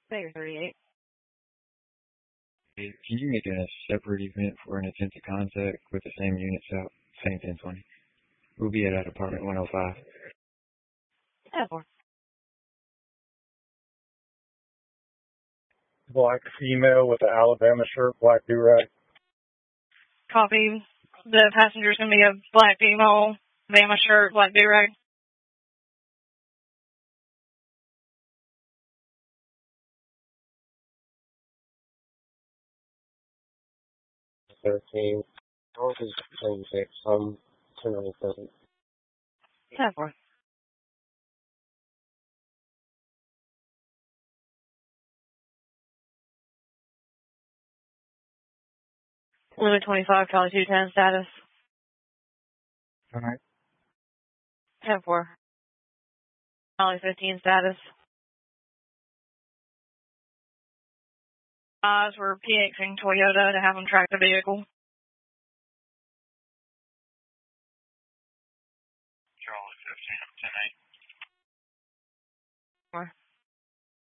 Player 38. Hey, can you make a separate event for an attempted contact with the same units out? Same 1020. We'll be at apartment 105. 10-4. Black female with an Alabama shirt, black do-rag. Copy. The passenger's going to be a black female, Bama shirt, black do-rag. North is 26, 297. 10-4. Limit 25, Charlie 210 status. Alright. 10-4. Charlie 15 status. We're PXing Toyota to have them track the vehicle. Charlie 15, 10-8.